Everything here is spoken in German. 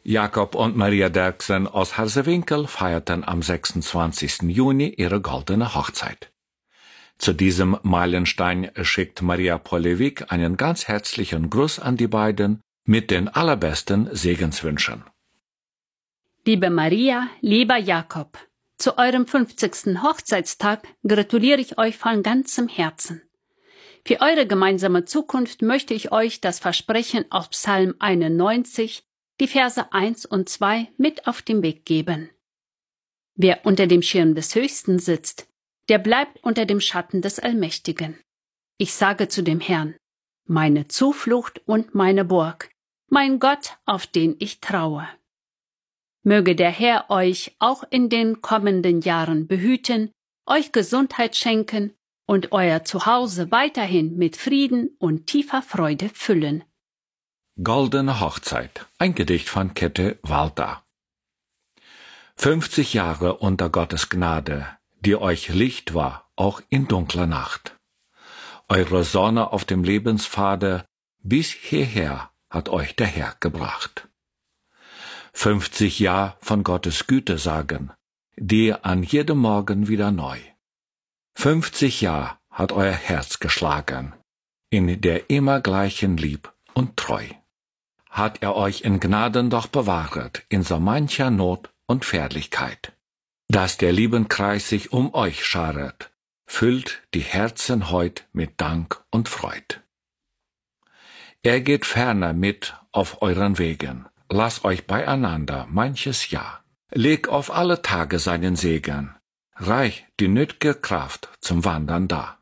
Jakob und Maria Derksen aus Harsewinkel feierten am 26. Juni ihre goldene Hochzeit. Zu diesem Meilenstein schickt Maria Polewik einen ganz herzlichen Gruß an die beiden mit den allerbesten Segenswünschen. Liebe Maria, lieber Jakob, zu eurem 50. Hochzeitstag gratuliere ich euch von ganzem Herzen. Für eure gemeinsame Zukunft möchte ich euch das Versprechen aus Psalm 91, die Verse 1 und 2 mit auf den Weg geben. Wer unter dem Schirm des Höchsten sitzt, der bleibt unter dem Schatten des Allmächtigen. Ich sage zu dem Herrn, meine Zuflucht und meine Burg, mein Gott, auf den ich traue. Möge der Herr euch auch in den kommenden Jahren behüten, euch Gesundheit schenken und euer Zuhause weiterhin mit Frieden und tiefer Freude füllen. Goldene Hochzeit, ein Gedicht von Käthe Walter. 50 Jahre unter Gottes Gnade, die euch Licht war, auch in dunkler Nacht. Eure Sonne auf dem Lebenspfade, bis hierher hat euch der Herr gebracht. 50 Jahre von Gottes Güte sagen, die an jedem Morgen wieder neu. 50 Jahre hat euer Herz geschlagen, in der immer gleichen Lieb und Treu. Hat er euch in Gnaden doch bewahret, in so mancher Not und Fährlichkeit. Dass der lieben Kreis sich um euch scharet, füllt die Herzen heut mit Dank und Freud. Er geht ferner mit auf euren Wegen, lasst euch beieinander manches Jahr. Leg auf alle Tage seinen Segen, reich die nöt'ge Kraft zum Wandern da.